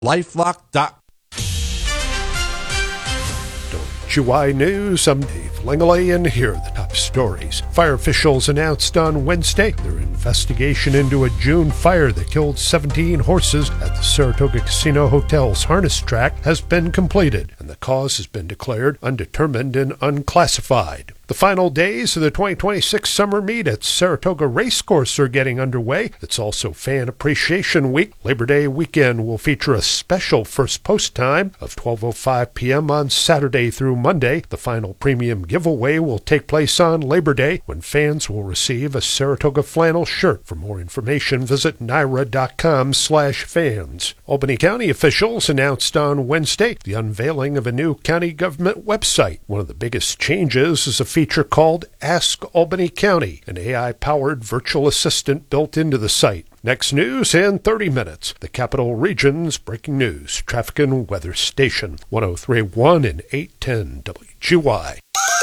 LifeLock.com. WGY News, I'm Dave Langley, and here are the top stories. Fire officials announced on Wednesday their investigation into a June fire that killed 17 horses at the Saratoga Casino Hotel's harness track has been completed, and the cause has been declared undetermined and unclassified. The final days of the 2026 summer meet at Saratoga Racecourse are getting underway. It's also Fan Appreciation Week. Labor Day weekend will feature a special first post time of 12:05 p.m. on Saturday through Monday. The final premium giveaway will take place on Labor Day, when fans will receive a Saratoga flannel shirt. For more information, visit NYRA.com/fans. Albany County officials announced on Wednesday the unveiling of a new county government website. One of the biggest changes is a feature called Ask Albany County, an AI-powered virtual assistant built into the site. Next news in 30 minutes. The Capital Region's breaking news. Traffic and weather station 103.1 and 810 WGY.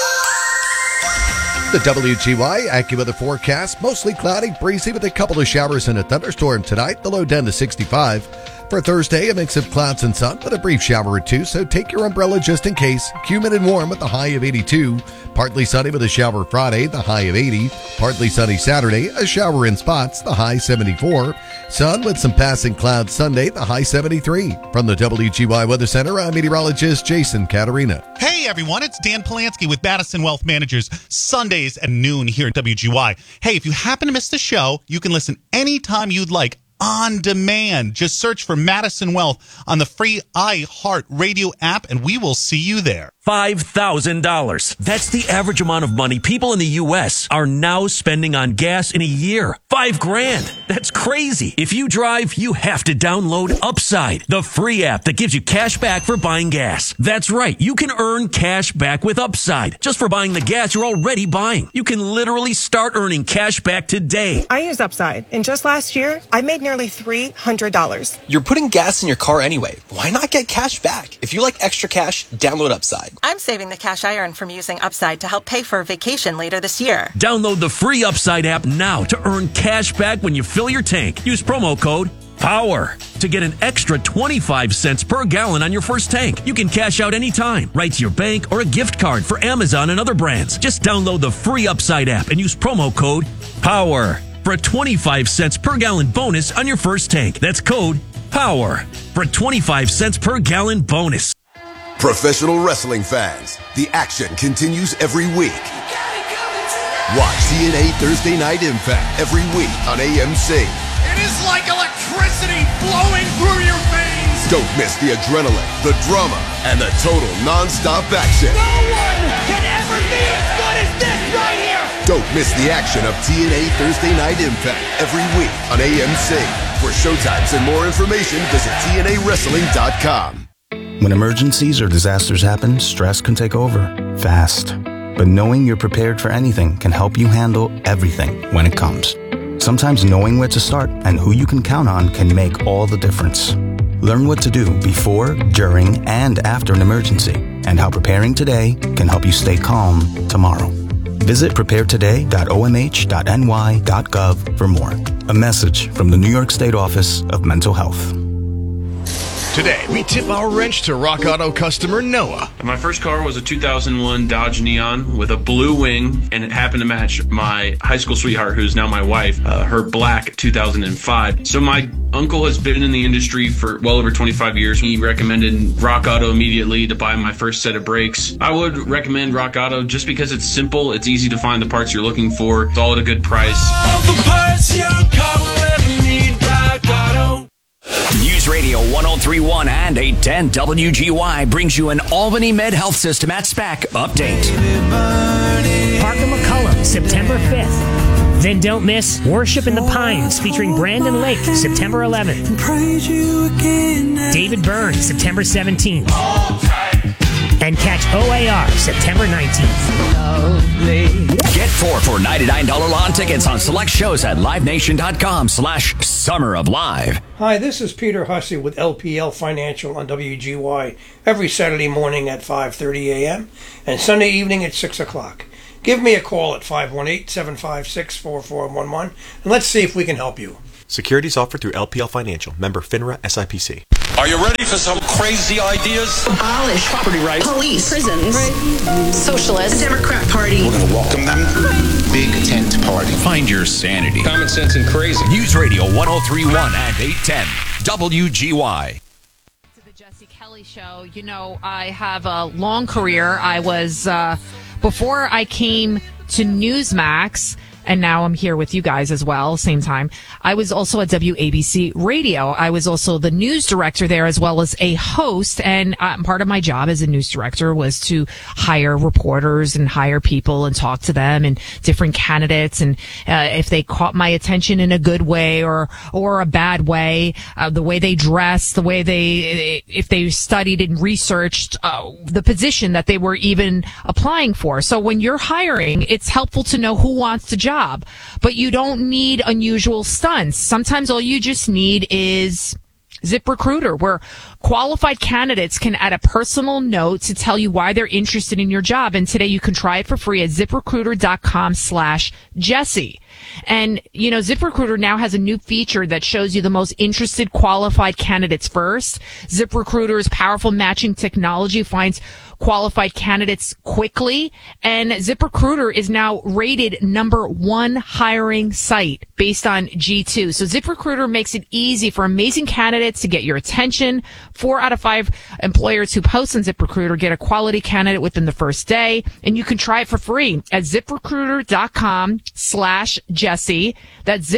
The WGY AccuWeather forecast, mostly cloudy, breezy with a couple of showers and a thunderstorm tonight. The low down to 65. For Thursday, a mix of clouds and sun, but a brief shower or two, so take your umbrella just in case. Humid and warm with the high of 82. Partly sunny with a shower Friday, the high of 80. Partly sunny Saturday, a shower in spots, the high 74. Sun with some passing clouds Sunday, the high 73. From the WGY Weather Center, I'm meteorologist Jason Caterina. Hey everyone, it's Dan Polanski with Madison Wealth Managers, Sundays at noon here at WGY. Hey, if you happen to miss the show, you can listen anytime you'd like on demand. Just search for Madison Wealth on the free iHeart Radio app, and we will see you there. $5,000. That's the average amount of money people in the U.S. are now spending on gas in a year. $5,000. That's crazy. If you drive, you have to download Upside, the free app that gives you cash back for buying gas. That's right. You can earn cash back with Upside just for buying the gas you're already buying. You can literally start earning cash back today. I use Upside, and just last year, I made nearly $300. You're putting gas in your car anyway. Why not get cash back? If you like extra cash, download Upside. I'm saving the cash I earn from using Upside to help pay for a vacation later this year. Download the free Upside app now to earn cash back when you fill your tank. Use promo code POWER to get an extra 25 cents per gallon on your first tank. You can cash out anytime, right to your bank or a gift card for Amazon and other brands. Just download the free Upside app and use promo code POWER for a 25 cents per gallon bonus on your first tank. That's code POWER for a 25 cents per gallon bonus. Professional wrestling fans, the action continues every week. Watch TNA Thursday Night Impact every week on AMC. It is like electricity flowing through your veins. Don't miss the adrenaline, the drama, and the total non-stop action. No one can ever be as good as this right here. Don't miss the action of TNA Thursday Night Impact every week on AMC. For showtimes and more information, visit TNAWrestling.com. When emergencies or disasters happen, stress can take over, fast. But knowing you're prepared for anything can help you handle everything when it comes. Sometimes knowing where to start and who you can count on can make all the difference. Learn what to do before, during, and after an emergency, and how preparing today can help you stay calm tomorrow. Visit preparetoday.omh.ny.gov for more. A message from the New York State Office of Mental Health. Today, we tip our wrench to Rock Auto customer Noah. My first car was a 2001 Dodge Neon with a blue wing, and it happened to match my high school sweetheart, who's now my wife, her black 2005. So my uncle has been in the industry for well over 25 years. He recommended Rock Auto immediately to buy my first set of brakes. I would recommend Rock Auto just because it's simple, it's easy to find the parts you're looking for, it's all at a good price. All the parts your car will ever need, Rock Auto. News Radio 103.1 and 810 WGY brings you an Albany Med Health System at SPAC update. Parker McCullum, September 5th. Then don't miss Worship in the Pines featuring Brandon Lake, September 11th. David Byrne, September 17th. And catch OAR September 19th. Get 4 for $99 lawn tickets on select shows at livenation.com/Summer of Live. Hi, this is Peter Hussey with LPL Financial on WGY every Saturday morning at 5:30 a.m. and Sunday evening at 6 o'clock. Give me a call at 518-756-4411 and let's see if we can help you. Securities offered through LPL Financial, member FINRA SIPC. Are you ready for some crazy ideas? Abolish property rights, police, prisons, socialists, Democrat Party. We're going to welcome them. Big tent party. Find your sanity. Common sense and crazy. News Radio 103.1 and 810 WGY. Jesse Kelly Show. You know, I have a long career. I was, before I came to Newsmax, and now I'm here with you guys as well, same time, I was also at WABC Radio. I was also the news director there as well as a host, and part of my job as a news director was to hire reporters and hire people and talk to them and different candidates, and if they caught my attention in a good way or a bad way, the way they dressed, the way if they studied and researched the position that they were even applying for. So when you're hiring, it's helpful to know who wants the job. But you don't need unusual stunts. Sometimes all you just need is ZipRecruiter, where qualified candidates can add a personal note to tell you why they're interested in your job. And today you can try it for free at ZipRecruiter.com/Jesse. And, you know, ZipRecruiter now has a new feature that shows you the most interested qualified candidates first. ZipRecruiter's powerful matching technology finds qualified candidates quickly, and ZipRecruiter is now rated #1 hiring site based on G2. So ZipRecruiter makes it easy for amazing candidates to get your attention. 4 out of 5 employers who post on ZipRecruiter get a quality candidate within the first day, and you can try it for free at ZipRecruiter.com/Jesse. That's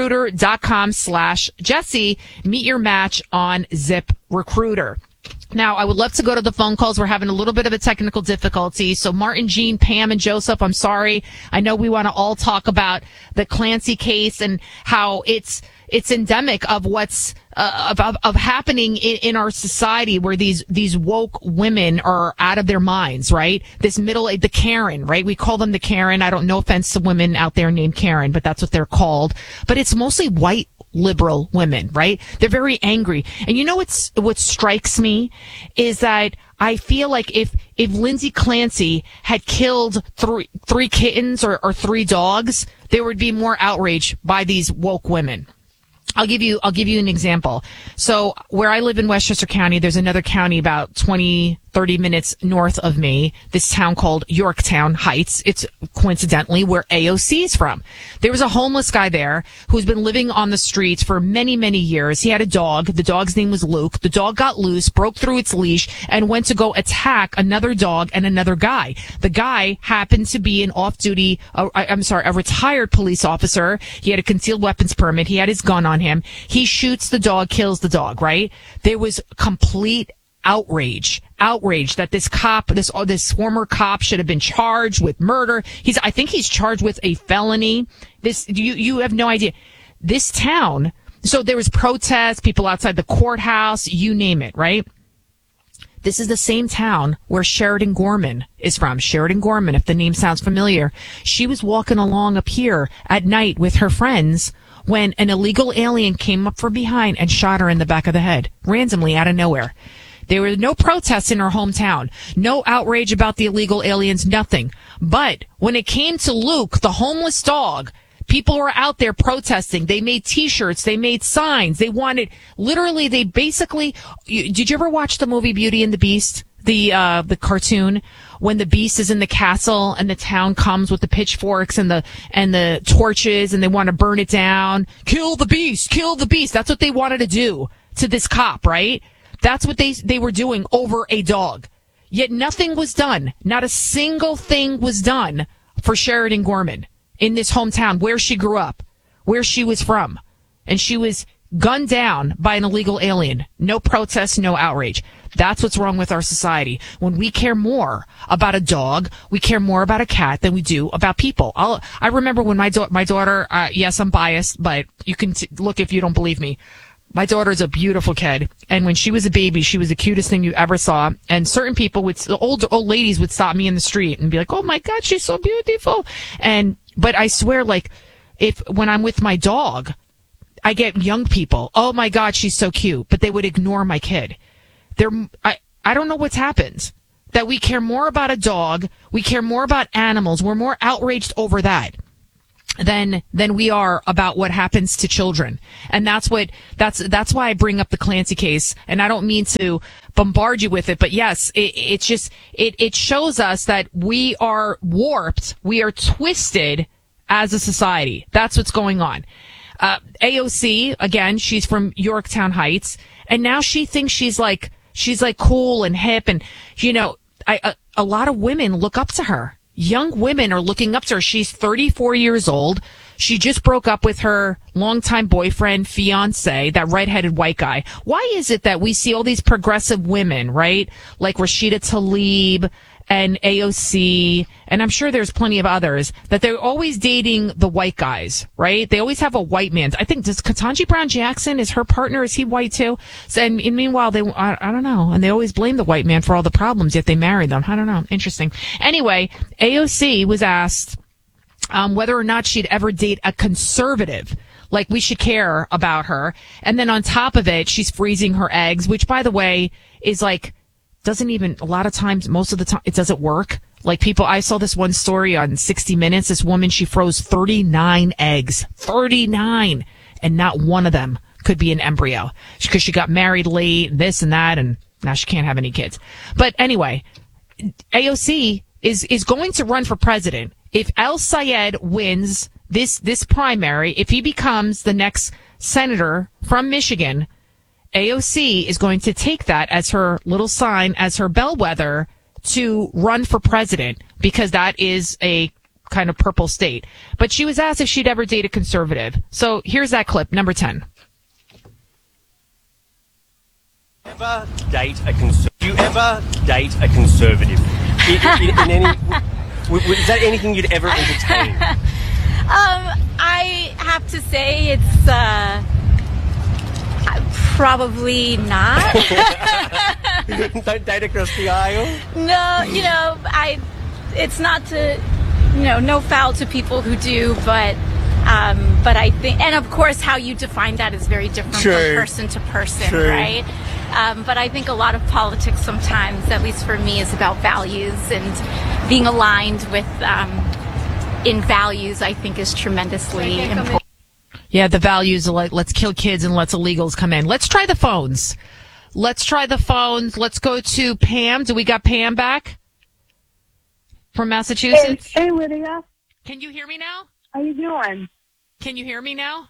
ZipRecruiter.com/Jesse. Meet your match on ZipRecruiter. Now, I would love to go to the phone calls. We're having a little bit of a technical difficulty. So Martin, Jean, Pam, and Joseph, I'm sorry. I know we want to all talk about the Clancy case and how it's endemic of what's of happening in our society, where these woke women are out of their minds, right? The Karen, right? We call them the Karen. I don't know, offense to women out there named Karen, but that's what they're called. But it's mostly white liberal women, right? They're very angry. And you know what strikes me is that I feel like if Lindsay Clancy had killed three kittens or 3 dogs, there would be more outrage by these woke women. I'll give you an example. So where I live in Westchester County, there's another county about 20-30 minutes north of me, this town called Yorktown Heights. It's coincidentally where AOC is from. There was a homeless guy there who's been living on the streets for many, many years. He had a dog. The dog's name was Luke. The dog got loose, broke through its leash, and went to go attack another dog and another guy. The guy happened to be an a retired police officer. He had a concealed weapons permit. He had his gun on him. He shoots the dog, kills the dog, right? There was complete outrage that this former cop should have been charged with murder. I think he's charged with a felony. You have no idea. This town, so there was protests, people outside the courthouse, you name it, right? This is the same town where Sheridan Gorman is from. Sheridan Gorman, if the name sounds familiar. She was walking along up here at night with her friends when an illegal alien came up from behind and shot her in the back of the head, randomly out of nowhere. There were no protests in her hometown, no outrage about the illegal aliens, nothing. But when it came to Luke, the homeless dog, people were out there protesting. They made T-shirts. They made signs. Did you ever watch the movie Beauty and the Beast? The cartoon, when the beast is in the castle and the town comes with the pitchforks and the torches and they want to burn it down. Kill the beast. That's what they wanted to do to this cop, right? That's what they were doing over a dog. Yet nothing was done. Not a single thing was done for Sheridan Gorman in this hometown where she grew up, where she was from. And she was gunned down by an illegal alien. No protests, no outrage. That's what's wrong with our society. When we care more about a dog, we care more about a cat than we do about people. I remember when my daughter, yes, I'm biased, but you can look if you don't believe me. My daughter's a beautiful kid, and when she was a baby, she was the cutest thing you ever saw. And certain people old ladies would stop me in the street and be like, "Oh my God, she's so beautiful." But I swear, like, when I'm with my dog, I get young people, "Oh my God, she's so cute," but they would ignore my kid. I don't know what's happened. That we care more about a dog, we care more about animals, we're more outraged over that. than we are about what happens to children. And that's why I bring up the Clancy case. And I don't mean to bombard you with it, but yes, it shows us that we are warped. We are twisted as a society. That's what's going on. AOC, again, she's from Yorktown Heights, and now she thinks she's like cool and hip. And, a lot of women look up to her. Young women are looking up to her. She's 34 years old. She just broke up with her longtime boyfriend, fiance, that redheaded white guy. Why is it that we see all these progressive women, right? Like Rashida Tlaib and AOC, and I'm sure there's plenty of others, that they're always dating the white guys, right? They always have a white man. I think, does Ketanji Brown Jackson, is her partner, is he white too? So, and meanwhile, I don't know. And they always blame the white man for all the problems, yet they marry them. I don't know. Interesting. Anyway, AOC was asked whether or not she'd ever date a conservative. Like, we should care about her. And then on top of it, she's freezing her eggs, which, by the way, is like, doesn't even, a lot of times, most of the time, it doesn't work. Like, people, I saw this one story on 60 Minutes. This woman, she froze 39 eggs. 39! And not one of them could be an embryo. Because she got married late, this and that, and now she can't have any kids. But anyway, AOC is going to run for president. If El Sayed wins this primary, if he becomes the next senator from Michigan, AOC is going to take that as her little sign, as her bellwether to run for president, because that is a kind of purple state. But she was asked if she'd ever date a conservative. So here's that clip, number 10. Do you ever date a conservative? In any, is that anything you'd ever entertain? I have to say it's probably not. Don't date across the aisle? No, it's not to, no foul to people who do, but I think, and of course how you define that is very different from person to person, right? But I think a lot of politics sometimes, at least for me, is about values, and being aligned with, in values, I think is tremendously important. Yeah, the values are like, let's kill kids and let's illegals come in. Let's try the phones. Let's go to Pam. Do we got Pam back from Massachusetts? Hey, Lydia. Can you hear me now? How you doing? Can you hear me now?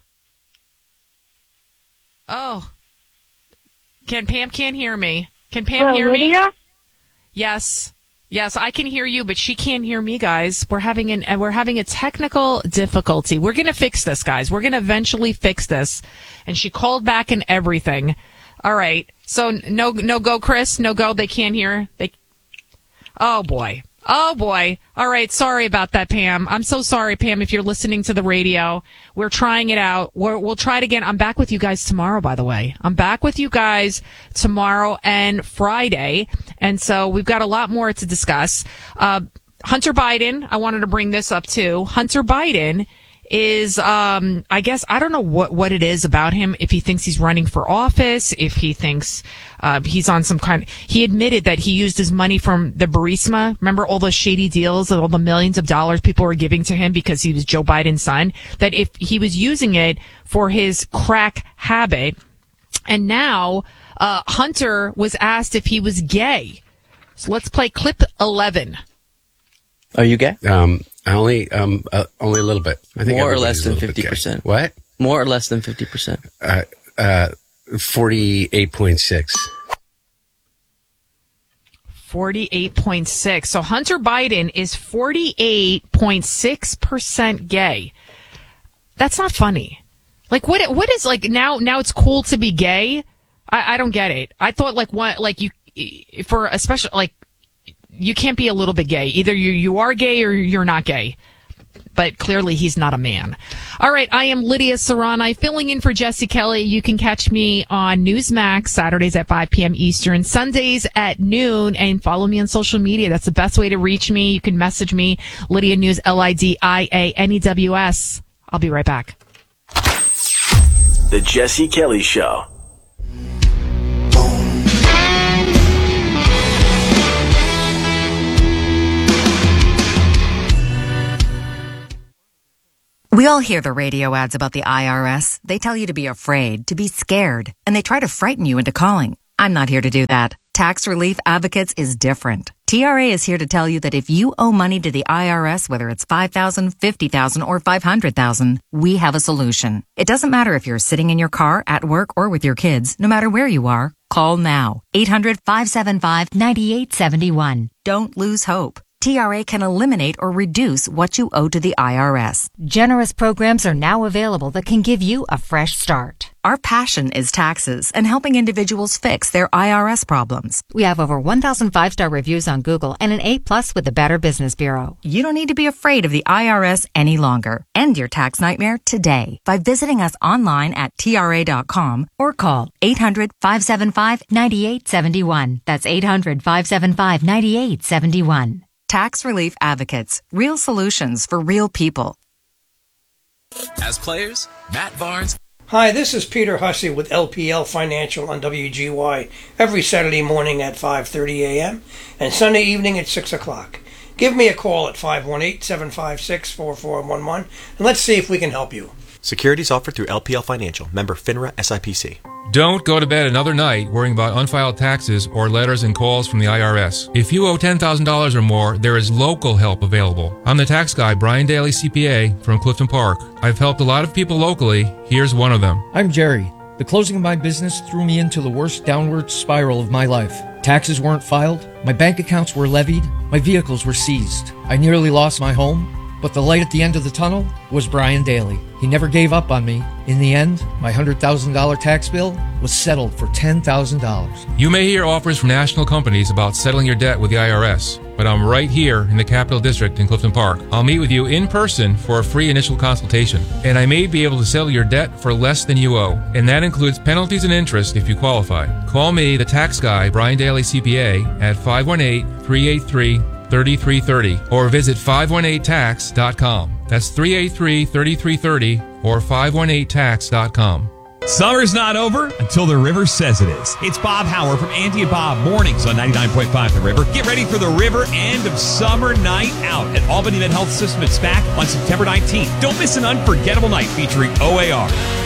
Oh. Pam can't hear me. Can Pam hear me? Lydia? Yes. Yes, I can hear you, but she can't hear me, guys. We're having a technical difficulty. We're going to fix this, guys. We're going to eventually fix this. And she called back and everything. All right. So no go, Chris. No go. They can't hear. Oh boy. All right. Sorry about that, Pam. I'm so sorry, Pam, if you're listening to the radio. We're trying it out. We'll try it again. I'm back with you guys tomorrow, by the way. I'm back with you guys tomorrow and Friday. And so we've got a lot more to discuss. Hunter Biden, I wanted to bring this up too. Hunter Biden is, I guess, I don't know what it is about him. If he thinks he's running for office, if he thinks, he's on some kind, he admitted that he used his money from the Burisma. Remember all those shady deals, all the millions of dollars people were giving to him because he was Joe Biden's son, that if he was using it for his crack habit. And now, Hunter was asked if he was gay. So let's play clip 11. Are you gay? Only a little bit. I think more or less than 50%. What? More or less than 50%. 48.6. 48.6. So Hunter Biden is 48.6% gay. That's not funny. Like what is like now it's cool to be gay? I don't get it. I thought you can't be a little bit gay. Either you are gay or you're not gay. But clearly he's not a man. All right, I am Lydia Serrani, filling in for Jesse Kelly. You can catch me on Newsmax Saturdays at 5 p.m. Eastern, Sundays at noon, and follow me on social media. That's the best way to reach me. You can message me, Lydia News, LIDIANEWS. I'll be right back. The Jesse Kelly Show. We all hear the radio ads about the IRS. They tell you to be afraid, to be scared, and they try to frighten you into calling. I'm not here to do that. Tax Relief Advocates is different. TRA is here to tell you that if you owe money to the IRS, whether it's $5,000, $50,000, or $500,000, we have a solution. It doesn't matter if you're sitting in your car, at work, or with your kids. No matter where you are, call now. 800-575-9871. Don't lose hope. TRA can eliminate or reduce what you owe to the IRS. Generous programs are now available that can give you a fresh start. Our passion is taxes and helping individuals fix their IRS problems. We have over 1,000 5-star reviews on Google and an A+ with the Better Business Bureau. You don't need to be afraid of the IRS any longer. End your tax nightmare today by visiting us online at TRA.com or call 800-575-9871. That's 800-575-9871. Tax Relief Advocates. Real solutions for real people. As players, Matt Barnes. Hi, this is Peter Hussey with LPL Financial on WGY every Saturday morning at 5:30 a.m. and Sunday evening at 6 o'clock. Give me a call at 518-756-4411 and let's see if we can help you. Securities offered through LPL Financial, member FINRA SIPC. Don't go to bed another night worrying about unfiled taxes or letters and calls from the IRS. If you owe $10,000 or more, there is local help available. I'm the tax guy, Brian Daly, CPA, from Clifton Park. I've helped a lot of people locally. Here's one of them. I'm Jerry. The closing of my business threw me into the worst downward spiral of my life. Taxes weren't filed, my bank accounts were levied, my vehicles were seized. I nearly lost my home. But the light at the end of the tunnel was Brian Daly. He never gave up on me. In the end, my $100,000 tax bill was settled for $10,000. You may hear offers from national companies about settling your debt with the IRS, but I'm right here in the Capital District in Clifton Park. I'll meet with you in person for a free initial consultation, and I may be able to settle your debt for less than you owe, and that includes penalties and interest if you qualify. Call me, the tax guy, Brian Daly, CPA, at 518-383-3330 or visit 518tax.com. That's 383-3330 or 518tax.com. Summer's not over until the river says it is. It's Bob Howard from Andy and Bob Mornings on 99.5 The River. Get ready for the River End of Summer Night Out at Albany Med Health System at SPAC on September 19th. Don't miss an unforgettable night featuring OAR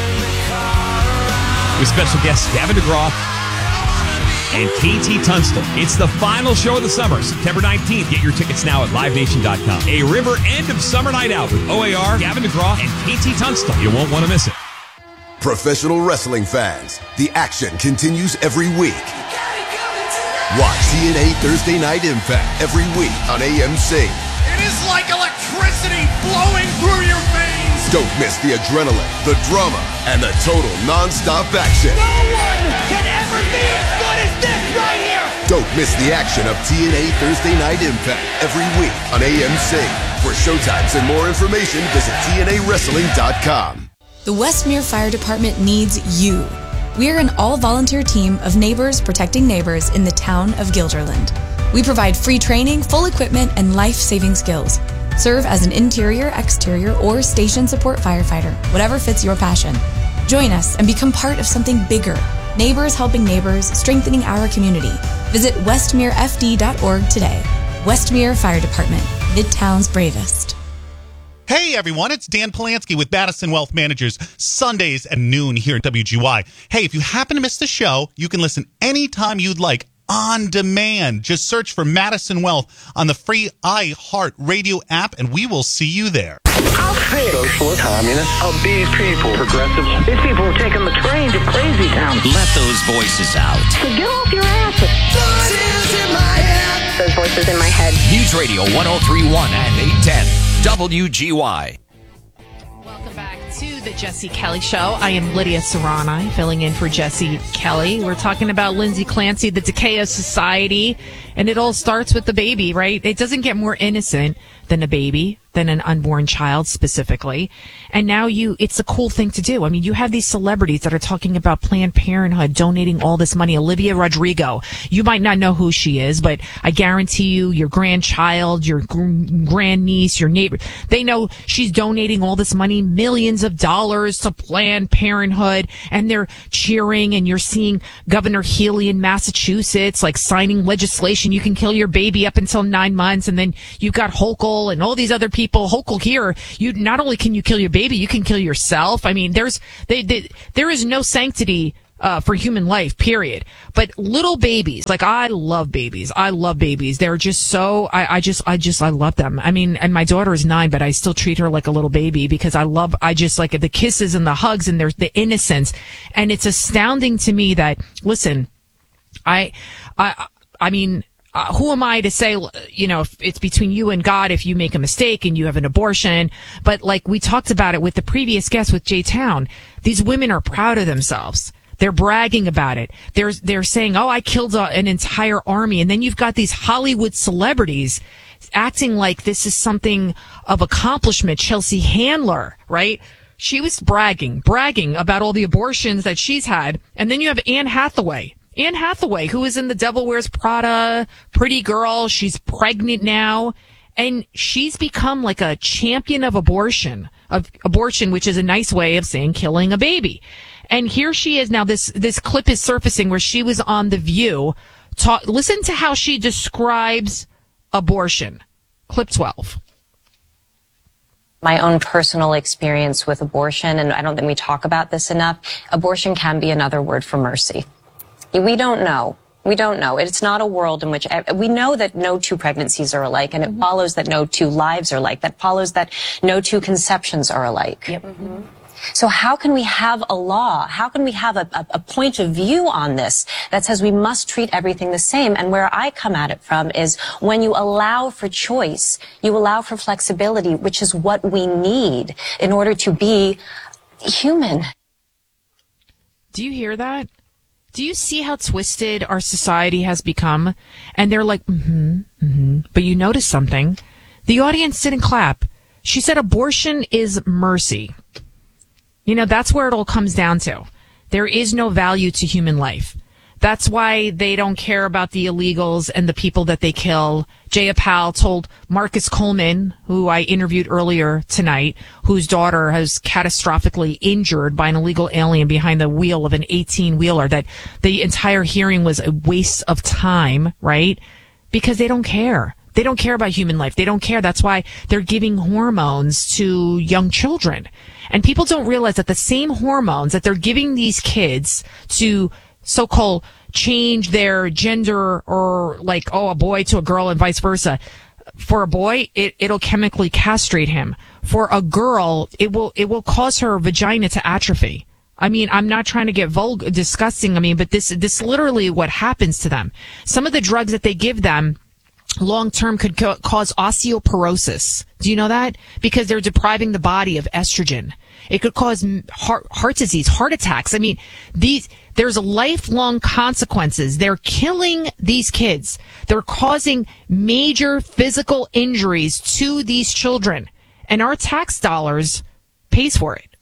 with special guests Gavin DeGraw and KT Tunstall. It's the final show of the summer, September 19th. Get your tickets now at liveNation.com. A River End of Summer Night Out with OAR, Gavin DeGraw, and KT Tunstall. You won't want to miss it. Professional wrestling fans, the action continues every week. Watch TNA Thursday Night Impact every week on AMC. It is like electricity flowing through your veins. Don't miss the adrenaline, the drama, and the total non-stop action. No one can ever be as good as this right here. Don't miss the action of TNA Thursday Night Impact every week on AMC. For showtimes and more information, visit TNAWrestling.com. The Westmere Fire Department needs you. We're an all-volunteer team of neighbors protecting neighbors in the town of Guilderland. We provide free training, full equipment, and life-saving skills. Serve as an interior, exterior, or station support firefighter, whatever fits your passion. Join us and become part of something bigger. Neighbors helping neighbors, strengthening our community. Visit westmerefd.org today. Westmere Fire Department, Midtown's bravest. Hey everyone, it's Dan Polanski with Madison Wealth Managers, Sundays at noon here at WGY. Hey, if you happen to miss the show, you can listen anytime you'd like on demand. Just search for Madison Wealth on the free iHeart Radio app and we will see you there. Socialist, communist, these people, progressives. These people are taking the train to Crazy Town. Let those voices out. So get off your asses. Those voices in my head. News Radio 1031 and 810 WGY. Welcome back to the Jesse Kelly Show. I am Lydia Serrani, filling in for Jesse Kelly. We're talking about Lindsay Clancy, the decay of society, and it all starts with the baby, right? It doesn't get more innocent than a baby, than an unborn child specifically. And now it's a cool thing to do. I mean, you have these celebrities that are talking about Planned Parenthood donating all this money. Olivia Rodrigo, you might not know who she is, but I guarantee you, your grandchild, your grandniece, your neighbor, they know she's donating all this money, millions of dollars to Planned Parenthood, and they're cheering, and you're seeing Governor Healy in Massachusetts, like signing legislation. You can kill your baby up until 9 months, and then you've got Hochul and all these other people people, Hochul here, you not only can you kill your baby, you can kill yourself. I mean, there is no sanctity for human life, period. But little babies, like I love babies. They're just so, I love them. I mean, and my daughter is 9, but I still treat her like a little baby because I just like the kisses and the hugs and there's the innocence. And it's astounding to me that, listen, I mean, who am I to say, if it's between you and God if you make a mistake and you have an abortion? But like we talked about it with the previous guest with Jay Town, these women are proud of themselves. They're bragging about it. They're saying, oh, I killed an entire army. And then you've got these Hollywood celebrities acting like this is something of accomplishment. Chelsea Handler, right? She was bragging about all the abortions that she's had. And then you have Anne Hathaway, who is in The Devil Wears Prada, Pretty Girl. She's pregnant now. And she's become like a champion of abortion, which is a nice way of saying killing a baby. And here she is now. This clip is surfacing where she was on The View. Listen to how she describes abortion. Clip 12. My own personal experience with abortion, and I don't think we talk about this enough, abortion can be another word for mercy. We don't know. It's not a world in which we know that no two pregnancies are alike, and it follows that no two lives are alike. That follows that no two conceptions are alike. Yep. Mm-hmm. So how can we have a law? How can we have a point of view on this that says we must treat everything the same? And where I come at it from is when you allow for choice, you allow for flexibility, which is what we need in order to be human. Do you hear that? Do you see how twisted our society has become? And they're like, but you notice something. The audience didn't clap. She said abortion is mercy. That's where it all comes down to. There is no value to human life. That's why they don't care about the illegals and the people that they kill. Jay Appel told Marcus Coleman, who I interviewed earlier tonight, whose daughter has catastrophically injured by an illegal alien behind the wheel of an 18-wheeler, that the entire hearing was a waste of time, right? Because they don't care. They don't care about human life. They don't care. That's why they're giving hormones to young children. And people don't realize that the same hormones that they're giving these kids to so-called change their gender, or like, a boy to a girl and vice versa. For a boy, it'll chemically castrate him. For a girl, it will cause her vagina to atrophy. I mean, I'm not trying to get disgusting. I mean, but this literally what happens to them. Some of the drugs that they give them long-term could cause osteoporosis. Do you know that? Because they're depriving the body of estrogen. It could cause heart disease, heart attacks. I mean, there's lifelong consequences. They're killing these kids. They're causing major physical injuries to these children. And our tax dollars pays for it.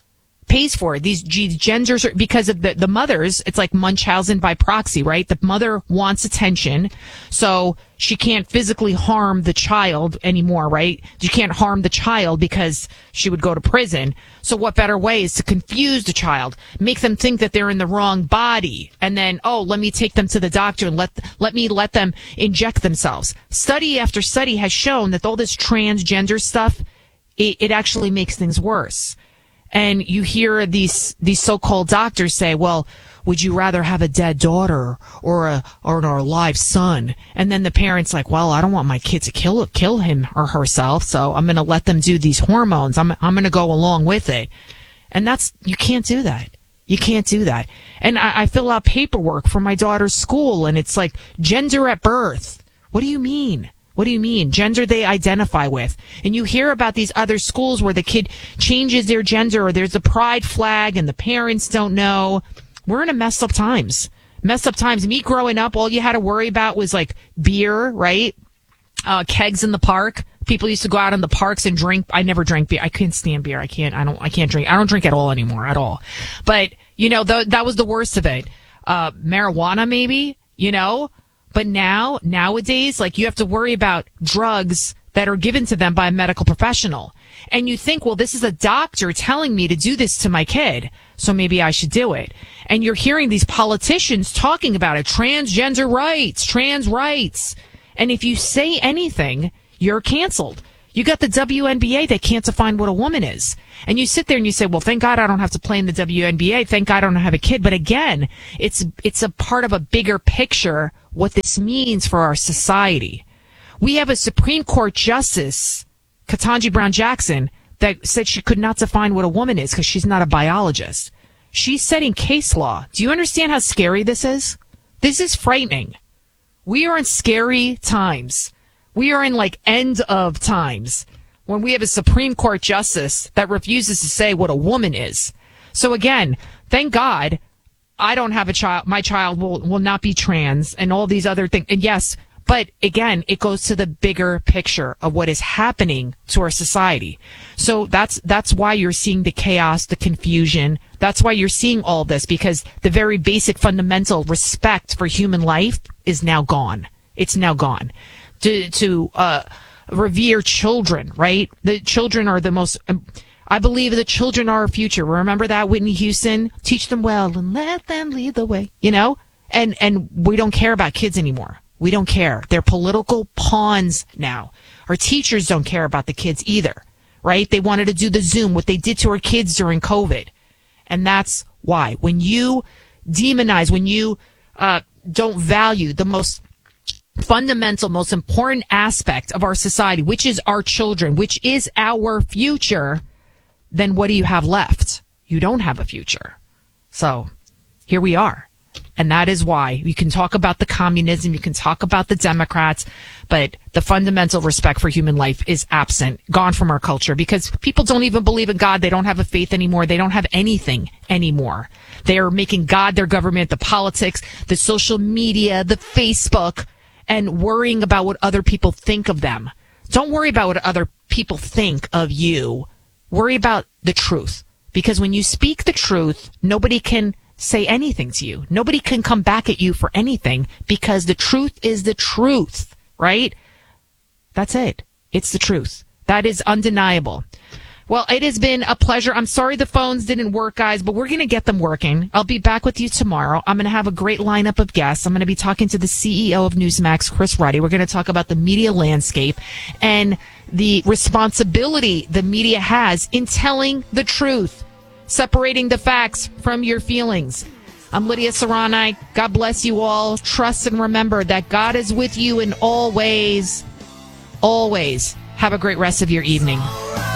These genders are, because of the mothers, it's like Munchausen by proxy, right? The mother wants attention, so she can't physically harm the child anymore, right? You can't harm the child because she would go to prison. So what better way is to confuse the child, make them think that they're in the wrong body, and then, let me take them to the doctor and let them inject themselves. Study after study has shown that all this transgender stuff, it actually makes things worse. And you hear these so-called doctors say, well, would you rather have a dead daughter or an alive son? And then the parent's like, well, I don't want my kid to kill him or herself, so I'm going to let them do these hormones. I'm going to go along with it. And you can't do that. You can't do that. And I fill out paperwork for my daughter's school, and it's like gender at birth. What do you mean? What do you mean? Gender they identify with. And you hear about these other schools where the kid changes their gender, or there's a pride flag and the parents don't know. We're in a messed up times. Me growing up, all you had to worry about was like beer, right? Kegs in the park. People used to go out in the parks and drink. I never drank beer. I couldn't stand beer. I can't drink. I don't drink at all anymore, at all. But, that was the worst of it. Marijuana, maybe, But nowadays, like, you have to worry about drugs that are given to them by a medical professional. And you think, well, this is a doctor telling me to do this to my kid, so maybe I should do it. And you're hearing these politicians talking about it, transgender rights, trans rights. And if you say anything, you're canceled. You got the WNBA that can't define what a woman is. And you sit there and you say, well, thank God I don't have to play in the WNBA. Thank God I don't have a kid. But again, it's a part of a bigger picture, what this means for our society. We have a Supreme Court Justice, Ketanji Brown Jackson, that said she could not define what a woman is because she's not a biologist. She's setting case law. Do you understand how scary this is? This is frightening. We are in scary times. We are in like end of times when we have a Supreme Court justice that refuses to say what a woman is. So again, thank God I don't have a child. My child will not be trans and all these other things. And yes, but again, it goes to the bigger picture of what is happening to our society. So that's why you're seeing the chaos, the confusion. That's why you're seeing all this, because the very basic fundamental respect for human life is now gone. It's now gone. To revere children, right? The children are the most, I believe the children are our future. Remember that, Whitney Houston? Teach them well and let them lead the way, you know? And we don't care about kids anymore. We don't care. They're political pawns now. Our teachers don't care about the kids either, right? They wanted to do the Zoom, what they did to our kids during COVID. And that's why. When you demonize, when you don't value the most fundamental, most important aspect of our society, which is our children, which is our future, then what do you have left? You don't have a future. So here we are. And that is why you can talk about the communism, you can talk about the Democrats, but the fundamental respect for human life is absent, gone from our culture, because people don't even believe in God. They don't have a faith anymore. They don't have anything anymore. They are making God their government, the politics, the social media, the Facebook, and worrying about what other people think of them. Don't worry about what other people think of you. Worry about the truth. Because when you speak the truth, nobody can say anything to you. Nobody can come back at you for anything, because the truth is the truth, right? That's it. It's the truth. That is undeniable. Well, it has been a pleasure. I'm sorry the phones didn't work, guys, but we're going to get them working. I'll be back with you tomorrow. I'm going to have a great lineup of guests. I'm going to be talking to the CEO of Newsmax, Chris Ruddy. We're going to talk about the media landscape and the responsibility the media has in telling the truth, separating the facts from your feelings. I'm Lydia Serrani. God bless you all. Trust and remember that God is with you in all ways. Always. Have a great rest of your evening.